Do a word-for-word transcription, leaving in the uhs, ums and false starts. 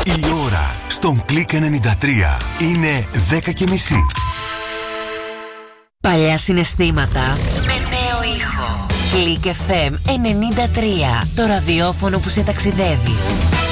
Η ώρα στον Κλικ ενενήντα τρία είναι δέκα και μισή. Παλιά συναισθήματα με νέο ήχο. Κλικ εφ εμ ενενήντα τρία. Το ραδιόφωνο που σε ταξιδεύει.